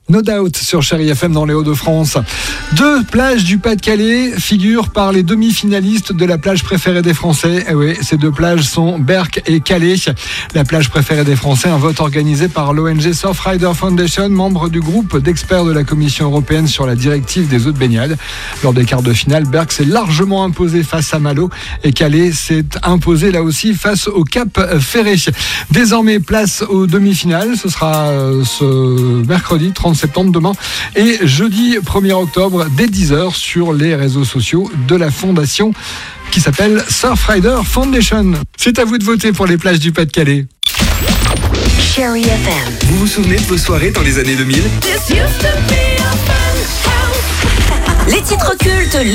No Doubt sur Chérie FM dans les Hauts-de-France. 2 plages du Pas-de-Calais figurent par les demi-finalistes de la plage préférée des Français. Eh oui, ces 2 plages sont Berck et Calais. La plage préférée des Français, un vote organisé par l'ONG Surfrider Foundation, membre du groupe d'experts de la Commission européenne sur la directive des eaux de baignade. Lors des quarts de finale, Berck s'est largement imposé face à Malo et Calais s'est imposé là aussi face au Cap Ferré. Désormais, place aux demi-finales. Ce sera ce mercredi 30 septembre demain et jeudi 1er octobre dès 10h sur les réseaux sociaux de la fondation qui s'appelle Surfrider Foundation. C'est à vous de voter pour les plages du Pas-de-Calais. Chérie FM. Vous vous souvenez de vos soirées dans les années 2000 ? Les titres cultes.